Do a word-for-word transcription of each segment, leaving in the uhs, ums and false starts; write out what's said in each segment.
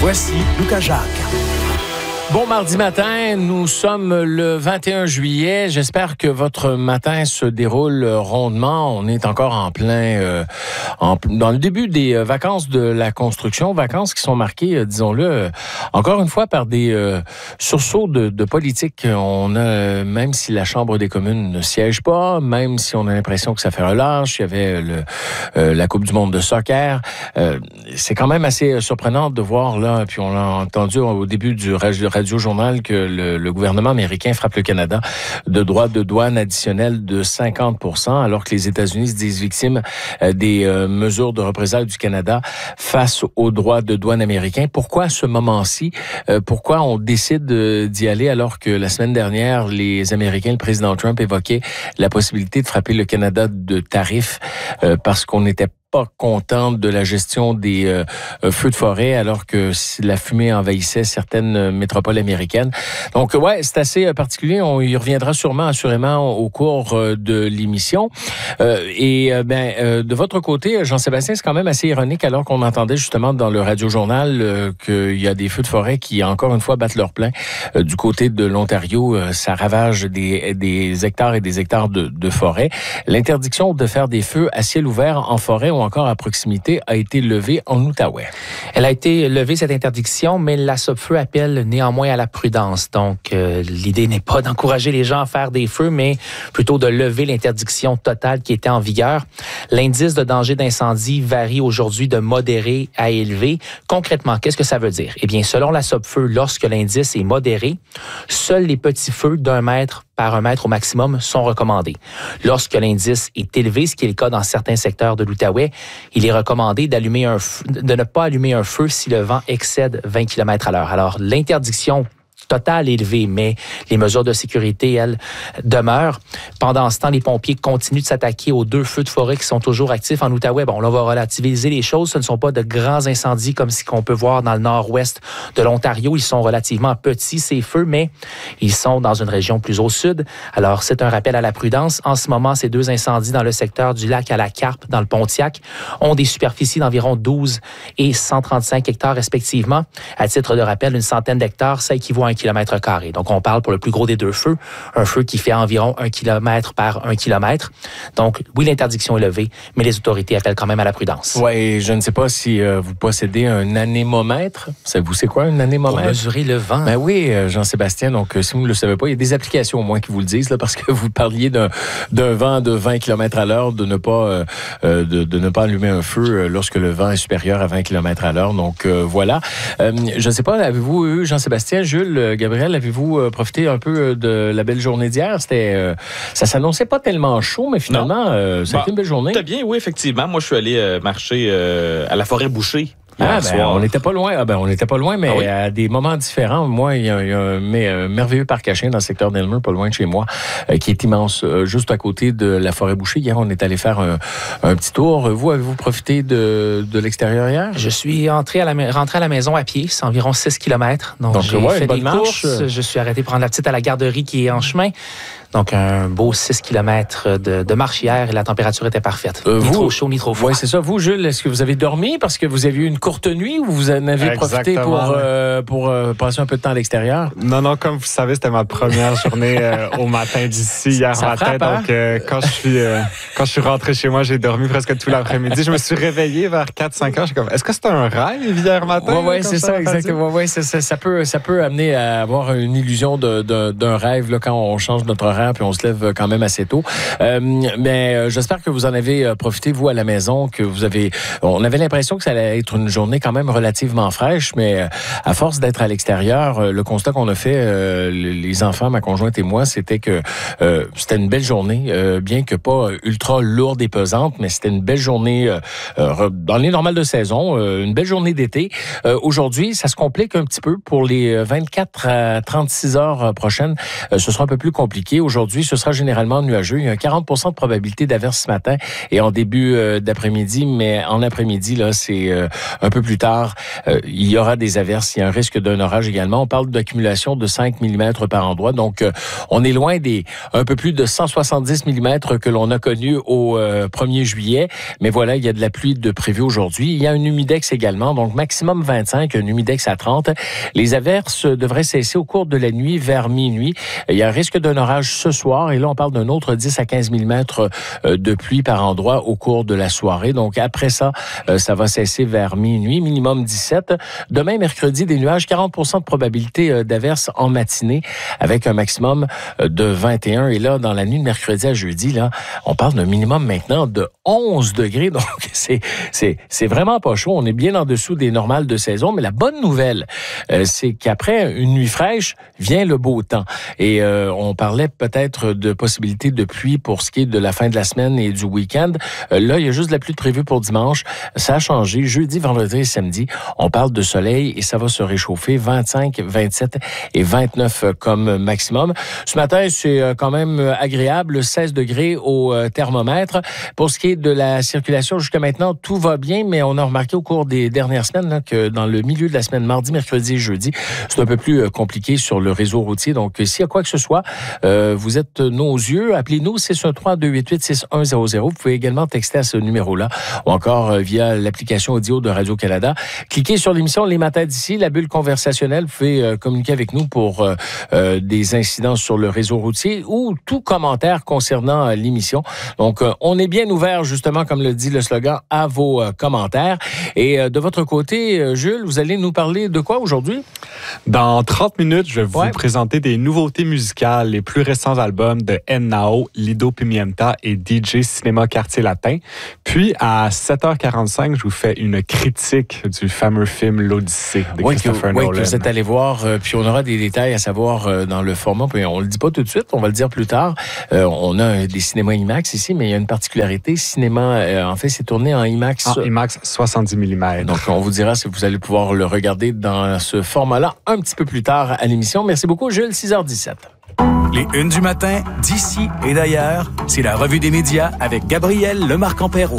Voici Lucas Jacques. Bon mardi matin, nous sommes le vingt et un juillet. J'espère que votre matin se déroule rondement. On est encore en plein euh, en, dans le début des vacances de la construction, vacances qui sont marquées, euh, disons-le, euh, encore une fois par des euh, sursauts de, de politique. On a, même si la Chambre des communes ne siège pas, même si on a l'impression que ça fait relâche, il y avait le, euh, la Coupe du monde de soccer. Euh, c'est quand même assez surprenant de voir là, puis on l'a entendu au début du radio Radio-Journal que le, le gouvernement américain frappe le Canada de droits de douane additionnels de cinquante pour cent, alors que les États-Unis se disent victimes euh, des euh, mesures de représailles du Canada face aux droits de douane américains. Pourquoi à ce moment-ci? Euh, pourquoi on décide euh, d'y aller alors que la semaine dernière, les Américains, le président Trump évoquait la possibilité de frapper le Canada de tarifs euh, parce qu'on n'était pas contente de la gestion des euh, feux de forêt alors que la fumée envahissait certaines métropoles américaines. Donc ouais, c'est assez particulier. On y reviendra sûrement, assurément, au cours de l'émission. Euh, et euh, ben euh, de votre côté, Jean-Sébastien, c'est quand même assez ironique alors qu'on entendait justement dans le Radio-Journal euh, qu'il y a des feux de forêt qui, encore une fois, battent leur plein. Euh, du côté de l'Ontario, euh, ça ravage des, des hectares et des hectares de, de forêt. L'interdiction de faire des feux à ciel ouvert en forêt ou encore à proximité a été levée en Outaouais. Elle a été levée, cette interdiction, mais la Sopfeu appelle néanmoins à la prudence. Donc, euh, l'idée n'est pas d'encourager les gens à faire des feux, mais plutôt de lever l'interdiction totale qui était en vigueur. L'indice de danger d'incendie varie aujourd'hui de modéré à élevé. Concrètement, qu'est-ce que ça veut dire? Eh bien, selon la Sopfeu, lorsque l'indice est modéré, seuls les petits feux d'un mètre par un mètre au maximum sont recommandés. Lorsque l'indice est élevé, ce qui est le cas dans certains secteurs de l'Outaouais, il est recommandé d'allumer un feu, de ne pas allumer un feu si le vent excède vingt kilomètres à l'heure. Alors, l'interdiction totale est élevée, mais les mesures de sécurité, elles, demeurent. Pendant ce temps, les pompiers continuent de s'attaquer aux deux feux de forêt qui sont toujours actifs en Outaouais. Bon, là, on va relativiser les choses. Ce ne sont pas de grands incendies comme ce qu'on peut voir dans le nord-ouest de l'Ontario. Ils sont relativement petits, ces feux, mais ils sont dans une région plus au sud. Alors, c'est un rappel à la prudence. En ce moment, ces deux incendies dans le secteur du lac à la Carpe, dans le Pontiac, ont des superficies d'environ douze et cent trente-cinq hectares respectivement. À titre de rappel, une centaine d'hectares, ça équivaut à un kilomètre carré. Donc, on parle pour le plus gros des deux feux, un feu qui fait environ un kilomètre par un kilomètre. Donc, oui, l'interdiction est levée, mais les autorités appellent quand même à la prudence. Oui, je ne sais pas si euh, vous possédez un anémomètre. Vous savez quoi, un anémomètre? Pour mesurer le vent. Ben oui, euh, Jean-Sébastien, donc euh, si vous ne le savez pas, il y a des applications au moins qui vous le disent, là, parce que vous parliez d'un, d'un vent de vingt kilomètres à l'heure, de ne pas euh, de, de ne pas allumer un feu lorsque le vent est supérieur à vingt kilomètres à l'heure. Donc, euh, voilà. Euh, je ne sais pas, avez-vous eu, Jean-Sébastien, Jules, Gabriel, avez-vous euh, profité un peu de la belle journée d'hier? C'était, euh, ça s'annonçait pas tellement chaud, mais finalement, euh, ça a bah, été une belle journée. Très bien, oui, effectivement. Moi, je suis allé euh, marcher euh, à la forêt Boucher. Ah, ben, on n'était pas loin. Ah, ben, on n'était pas loin, mais ah oui. à des moments différents. Moi, il y a, il y a un, mais, un merveilleux parc à chiens dans le secteur d'Elmer, pas loin de chez moi, euh, qui est immense, euh, juste à côté de la forêt Boucher. Hier, on est allé faire un, un petit tour. Vous, avez-vous profité de, de l'extérieur hier? Je suis entré à la, rentré à la maison à pied. C'est environ six kilomètres. Donc, Donc j'ai ouais, fait des marche. courses. Je suis arrêté prendre la petite à la garderie qui est en chemin. Donc, un beau six kilomètres de, de marche hier et la température était parfaite. Euh, ni vous, trop chaud, ni trop froid. Oui, c'est ça. Vous, Jules, est-ce que vous avez dormi parce que vous avez eu une courte nuit ou vous en avez Exactement. profité pour, euh, pour euh, passer un peu de temps à l'extérieur? Non, non, comme vous savez, c'était ma première journée euh, au matin d'ici hier ça matin. Frappe, hein? Donc, euh, quand, je suis, euh, quand je suis rentré chez moi, j'ai dormi presque tout l'après-midi. Je me suis réveillé vers quatre cinq heures. Je suis comme, est-ce que c'était un rêve hier matin? Oui, oui, c'est ça, exactement. Ouais, ouais, c'est, ça, ça, peut, ça peut amener à avoir une illusion de, de, d'un rêve là, quand on change notre horaire puis on se lève quand même assez tôt. Euh, mais euh, j'espère que vous en avez euh, profité, vous, à la maison, que vous avez... On avait l'impression que ça allait être une journée quand même relativement fraîche, mais euh, à force d'être à l'extérieur, euh, le constat qu'on a fait, euh, les enfants, ma conjointe et moi, c'était que euh, c'était une belle journée, euh, bien que pas ultra lourde et pesante, mais c'était une belle journée euh, euh, dans les normales de saison, euh, une belle journée d'été. Euh, aujourd'hui, ça se complique un petit peu pour les vingt-quatre à trente-six heures prochaines. Euh, ce sera un peu plus compliqué. Aujourd'hui, aujourd'hui. Ce sera généralement nuageux. Il y a un quarante pour cent de probabilité d'averse ce matin et en début euh, d'après-midi, mais en après-midi, là, c'est euh, un peu plus tard. Euh, il y aura des averses. Il y a un risque d'un orage également. On parle d'accumulation de cinq millimètres par endroit. Donc, euh, on est loin des un peu plus de cent soixante-dix millimètres que l'on a connus au euh, premier juillet. Mais voilà, il y a de la pluie de prévu aujourd'hui. Il y a un humidex également, donc maximum vingt-cinq, un humidex à trente. Les averses devraient cesser au cours de la nuit vers minuit. Il y a un risque d'un orage ce soir et là, on parle d'un autre dix à quinze millimètres de pluie par endroit au cours de la soirée. Donc, après ça, ça va cesser vers minuit, minimum dix-sept. Demain, mercredi, des nuages, quarante pour cent de probabilité d'averse en matinée avec un maximum de vingt et un. Et là, dans la nuit de mercredi à jeudi, là, on parle d'un minimum maintenant de onze degrés. Donc, c'est, c'est, c'est vraiment pas chaud. On est bien en dessous des normales de saison. Mais la bonne nouvelle, euh, c'est qu'après une nuit fraîche, vient le beau temps. Et euh, on parlait peut-être de possibilités de pluie pour ce qui est de la fin de la semaine et du week-end. Euh, là, il y a juste de la pluie de prévue pour dimanche. Ça a changé. Jeudi, vendredi et samedi, on parle de soleil et ça va se réchauffer vingt-cinq, vingt-sept et vingt-neuf comme maximum. Ce matin, c'est quand même agréable, seize degrés au thermomètre. Pour ce qui est de la circulation, jusqu'à maintenant, tout va bien, mais on a remarqué au cours des dernières semaines là, que dans le milieu de la semaine, mardi, mercredi et jeudi, c'est un peu plus compliqué sur le réseau routier. Donc, s'il y a quoi que ce soit, euh, vous êtes nos yeux. Appelez-nous six un trois, deux huit huit, six un zéro zéro. Vous pouvez également texter à ce numéro-là ou encore euh, via l'application audio de Radio-Canada. Cliquez sur l'émission Les Matins d'ici, la bulle conversationnelle. Vous pouvez euh, communiquer avec nous pour euh, euh, des incidents sur le réseau routier ou tout commentaire concernant euh, l'émission. Donc, euh, on est bien ouvert, justement, comme le dit le slogan, à vos euh, commentaires. Et euh, de votre côté, euh, Jules, vous allez nous parler de quoi aujourd'hui? Dans trente minutes, je vais vous ouais. présenter des nouveautés musicales, les plus récents albums de Ennao, Lido Pimienta et D J Cinéma Quartier Latin. Puis, à sept heures quarante-cinq, je vous fais une critique du fameux film L'Odyssée de oui, Christopher que, Nolan. Oui, que vous êtes allé voir, euh, puis on aura des détails à savoir euh, dans le format. Puis on le dit pas tout de suite, on va le dire plus tard. Euh, on a euh, des cinémas IMAX ici, mais il y a une particularité. Cinéma, euh, en fait, c'est tourné en IMAX. En IMAX soixante-dix millimètres. Donc, on vous dira si vous allez pouvoir le regarder dans ce format-là un petit peu plus tard à l'émission. Merci beaucoup, Jules, six heures dix-sept. Les Unes du matin, d'ici et d'ailleurs, c'est la revue des médias avec Gabriel Lemarque-Empéraud.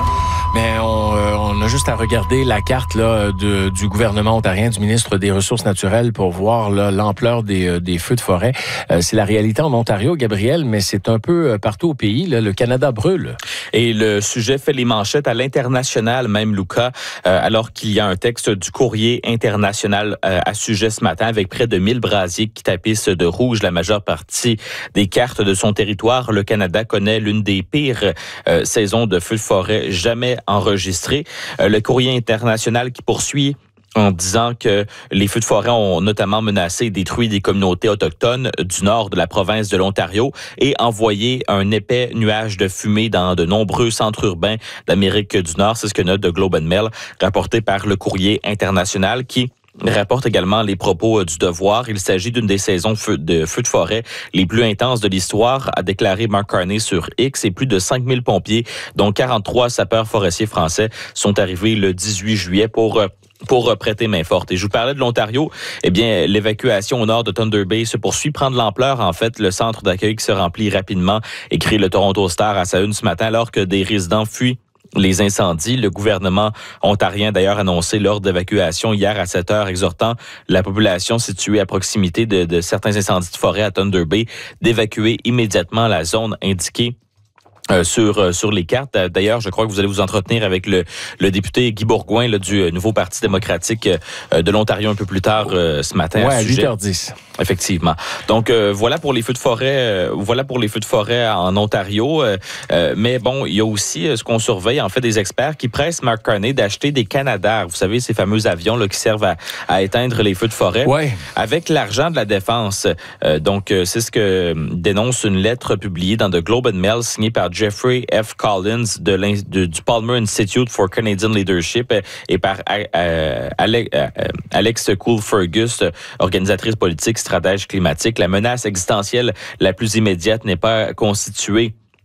Mais on, euh, on a juste à regarder la carte là, de, du gouvernement ontarien, du ministre des Ressources naturelles pour voir là, l'ampleur des, des feux de forêt. Euh, c'est la réalité en Ontario, Gabriel, mais c'est un peu partout au pays. Là, le Canada brûle. Et le sujet fait les manchettes à l'international, même, Luca, euh, alors qu'il y a un texte du Courrier international euh, à sujet ce matin avec près de mille brasiers qui tapissent de rouge la majeure partie des cartes de son territoire. Le Canada connaît l'une des pires euh, saisons de feux de forêt jamais enregistrées. Euh, le Courrier international qui poursuit en disant que les feux de forêt ont notamment menacé et détruit des communautés autochtones du nord de la province de l'Ontario et envoyé un épais nuage de fumée dans de nombreux centres urbains d'Amérique du Nord. C'est ce que note The Globe and Mail, rapporté par le Courrier international qui rapporte également les propos du Devoir. Il s'agit d'une des saisons de feux de forêt les plus intenses de l'histoire, a déclaré Mark Carney sur X, et plus de cinq mille pompiers, dont quarante-trois sapeurs forestiers français, sont arrivés le dix-huit juillet pour pour prêter main forte. Et je vous parlais de l'Ontario, eh bien, l'évacuation au nord de Thunder Bay se poursuit, prend de l'ampleur. En fait, le centre d'accueil qui se remplit rapidement, écrit le Toronto Star à sa une ce matin, alors que des résidents fuient les incendies. Le gouvernement ontarien, d'ailleurs, a annoncé l'ordre d'évacuation hier à sept heures, exhortant la population située à proximité de, de certains incendies de forêt à Thunder Bay d'évacuer immédiatement la zone indiquée Euh, sur euh, sur les cartes. D'ailleurs, je crois que vous allez vous entretenir avec le, le député Guy Bourgouin là, du nouveau Parti démocratique euh, de l'Ontario un peu plus tard euh, ce matin. Ouais, à, à sujet. huit heures dix. Effectivement. Donc euh, voilà pour les feux de forêt. Euh, voilà pour les feux de forêt en Ontario. Euh, euh, mais bon, il y a aussi euh, ce qu'on surveille en fait des experts qui pressent Mark Carney d'acheter des canadairs. Vous savez, ces fameux avions là qui servent à, à éteindre les feux de forêt. Ouais. Avec l'argent de la défense. Euh, donc euh, c'est ce que dénonce une lettre publiée dans The Globe and Mail signée par Jeffrey F. Collins de, de, du Palmer Institute for Canadian Leadership et par euh, Alex, euh, Alex Cool-Fergus, organisatrice politique, stratège climatique. La menace existentielle la plus immédiate n'est pas constituée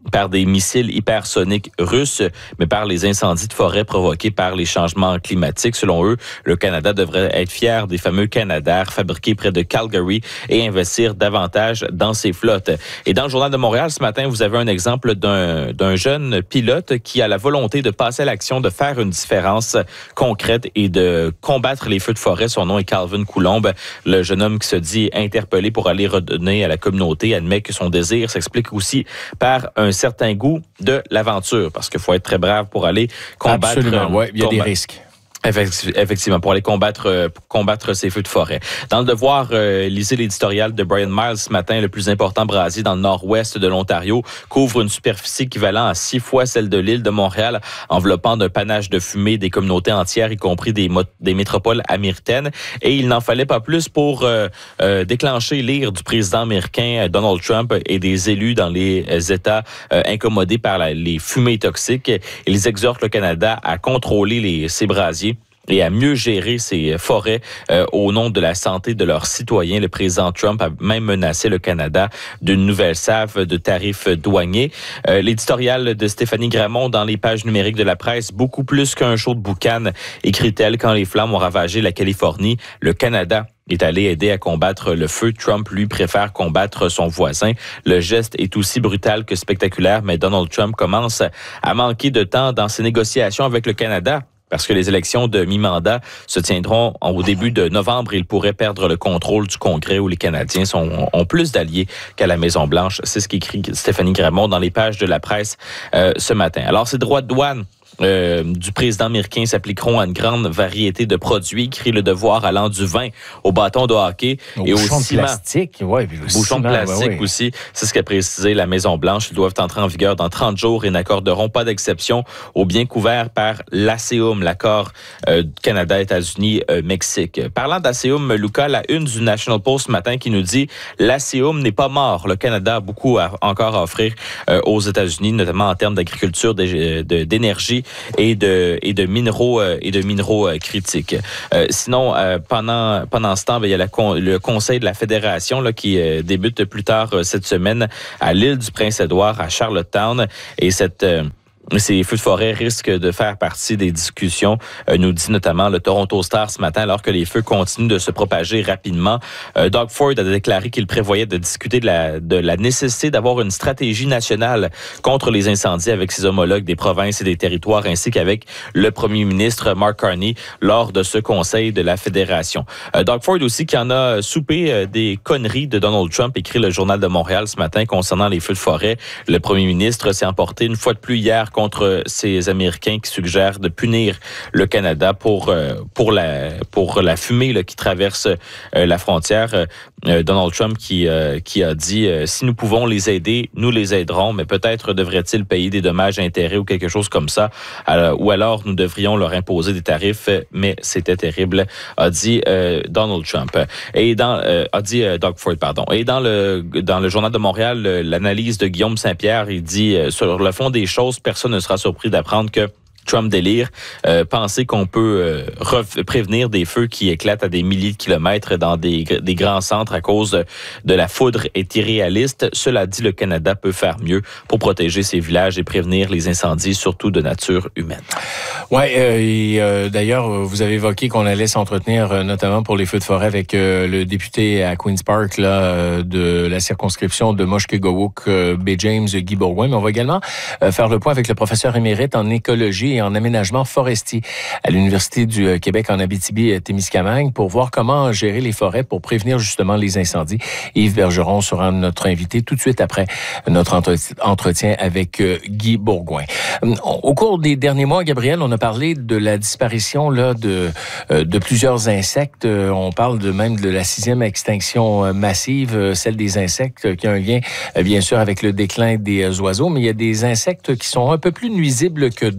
par des missiles hypersoniques russes, mais par les incendies de forêt provoqués par les changements climatiques. Selon eux, le Canada devrait être fier des fameux Canadair fabriqués près de Calgary et investir davantage dans ses flottes. Et dans le Journal de Montréal, ce matin, vous avez un exemple d'un, d'un jeune pilote qui a la volonté de passer à l'action, de faire une différence concrète et de combattre les feux de forêt. Son nom est Calvin Coulombe. Le jeune homme qui se dit interpellé pour aller redonner à la communauté admet que son désir s'explique aussi par un certain goût de l'aventure, parce qu'il faut être très brave pour aller combattre. Absolument, oui, il y a des risques. Effectivement, pour aller combattre euh, combattre ces feux de forêt. Dans le Devoir, euh, lisez l'éditorial de Brian Miles ce matin. Le plus important brasier dans le nord-ouest de l'Ontario couvre une superficie équivalente à six fois celle de l'île de Montréal, enveloppant d'un panache de fumée des communautés entières, y compris des, mo- des métropoles américaines. Et il n'en fallait pas plus pour euh, euh, déclencher l'ire du président américain Donald Trump et des élus dans les États euh, incommodés par la, les fumées toxiques. Ils exhortent le Canada à contrôler les, ces brasiers et à mieux gérer ces forêts euh, au nom de la santé de leurs citoyens. Le président Trump a même menacé le Canada d'une nouvelle salve de tarifs douaniers. Euh, l'éditorial de Stéphanie Gramont dans les pages numériques de la presse, beaucoup plus qu'un show de boucan, écrit-elle, quand les flammes ont ravagé la Californie, le Canada est allé aider à combattre le feu. Trump, lui, préfère combattre son voisin. Le geste est aussi brutal que spectaculaire, mais Donald Trump commence à manquer de temps dans ses négociations avec le Canada, parce que les élections de mi-mandat se tiendront au début de novembre. Il pourrait perdre le contrôle du Congrès où les Canadiens sont, ont plus d'alliés qu'à la Maison-Blanche. C'est ce qu'écrit Stéphanie Gramont dans les pages de la presse euh, ce matin. Alors, ces droits de douane Euh, du président américain s'appliqueront à une grande variété de produits, écrit Le Devoir, allant du vin au bâton de hockey au et au bouchon ciment. de plastique. Ouais, Bouchons de plastique ouais, ouais. aussi. C'est ce qu'a précisé la Maison-Blanche. Ils doivent entrer en vigueur dans trente jours et n'accorderont pas d'exception aux biens couverts par l'ASEUM, l'accord euh, Canada, États-Unis, euh, Mexique. Parlant d'ASEUM, Lucas, la une du National Post ce matin qui nous dit l'ASEUM n'est pas mort. Le Canada a beaucoup à, encore à offrir euh, aux États-Unis, notamment en termes d'agriculture, de, de, d'énergie et de et de minéraux euh, et de minéraux euh, critiques. Euh, sinon, euh, pendant pendant ce temps, ben, il y a la con, le Conseil de la Fédération là, qui euh, débute plus tard euh, cette semaine à l'île du Prince-Édouard, à Charlottetown, et cette euh, ces feux de forêt risquent de faire partie des discussions, euh, nous dit notamment le Toronto Star ce matin, alors que les feux continuent de se propager rapidement. Euh, Doug Ford a déclaré qu'il prévoyait de discuter de la, de la nécessité d'avoir une stratégie nationale contre les incendies avec ses homologues des provinces et des territoires, ainsi qu'avec le premier ministre Mark Carney lors de ce conseil de la Fédération. Euh, Doug Ford aussi qui en a soupé euh, des conneries de Donald Trump, écrit le Journal de Montréal ce matin concernant les feux de forêt. Le premier ministre s'est emporté une fois de plus hier contre ces Américains qui suggèrent de punir le Canada pour euh, pour la pour la fumée là, qui traverse euh, la frontière. Euh, Donald Trump qui euh, qui a dit euh, si nous pouvons les aider, nous les aiderons, mais peut-être devrait-il payer des dommages et intérêts ou quelque chose comme ça, alors, ou alors nous devrions leur imposer des tarifs, mais c'était terrible, a dit euh, Donald Trump. Et dans euh, a dit euh, Doug Ford, pardon. Et dans le dans le Journal de Montréal, l'analyse de Guillaume Saint-Pierre, il dit euh, sur le fond des choses, personne ne sera surpris d'apprendre que Trump délire, euh, penser qu'on peut euh, re- prévenir des feux qui éclatent à des milliers de kilomètres dans des, des grands centres à cause de, de la foudre est irréaliste. Cela dit, le Canada peut faire mieux pour protéger ses villages et prévenir les incendies, surtout de nature humaine. Oui, euh, et euh, d'ailleurs, vous avez évoqué qu'on allait s'entretenir euh, notamment pour les feux de forêt avec euh, le député à Queen's Park là, euh, de la circonscription de Mushkegowuk, euh, B. James Guy Bourgoin, mais on va également euh, faire le point avec le professeur émérite en écologie et en aménagement forestier à l'Université du Québec en Abitibi-Témiscamingue pour voir comment gérer les forêts pour prévenir justement les incendies. Yves Bergeron sera notre invité tout de suite après notre entretien avec Guy Bourgoin. Au cours des derniers mois, Gabriel, on a parlé de la disparition là de de plusieurs insectes. On parle de même de la sixième extinction massive, celle des insectes, qui a un lien bien sûr avec le déclin des oiseaux, mais il y a des insectes qui sont un peu plus nuisibles que d'autres.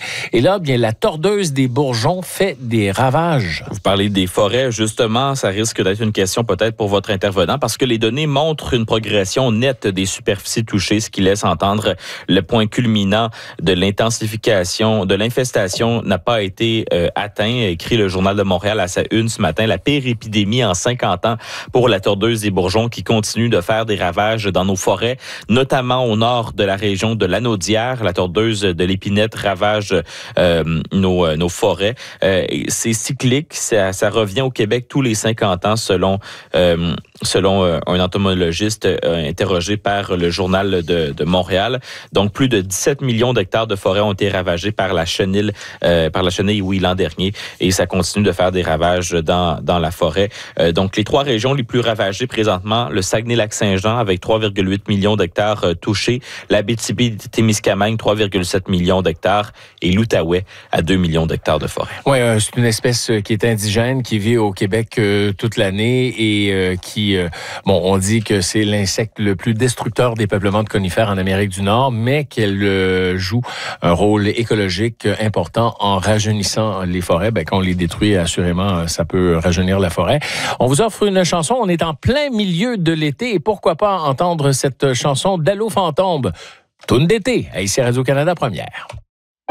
Et là, bien, la tordeuse des bourgeons fait des ravages. Vous parlez des forêts, justement, ça risque d'être une question peut-être pour votre intervenant, parce que les données montrent une progression nette des superficies touchées, ce qui laisse entendre le point culminant de l'intensification, de l'infestation n'a pas été euh, atteint, écrit le Journal de Montréal à sa une ce matin. La pire épidémie en cinquante ans pour la tordeuse des bourgeons qui continue de faire des ravages dans nos forêts, notamment au nord de la région de Lanaudière. La tordeuse de l'épinette ravage euh, nos, nos forêts. Euh, c'est cyclique, ça, ça revient au Québec tous les cinquante ans selon, euh, selon euh, un entomologiste euh, interrogé par le Journal de, de Montréal. Donc, plus de dix-sept millions d'hectares de forêts ont été ravagés par la chenille, euh, par la chenille, oui, l'an dernier, et ça continue de faire des ravages dans, dans la forêt. Euh, donc, les trois régions les plus ravagées présentement, le Saguenay-Lac-Saint-Jean avec trois virgule huit millions d'hectares euh, touchés, l'Abitibi-Témiscamingue, trois virgule sept millions d'hectares, et l'Outaouais à deux millions d'hectares de forêt. Oui, euh, c'est une espèce qui est indigène, qui vit au Québec euh, toute l'année et euh, qui, euh, bon, on dit que c'est l'insecte le plus destructeur des peuplements de conifères en Amérique du Nord, mais qu'elle euh, joue un rôle écologique important en rajeunissant les forêts. Ben, quand on les détruit, assurément, ça peut rajeunir la forêt. On vous offre une chanson. On est en plein milieu de l'été et pourquoi pas entendre cette chanson d'Allô Fantôme, toune d'été, à ici Radio-Canada Première.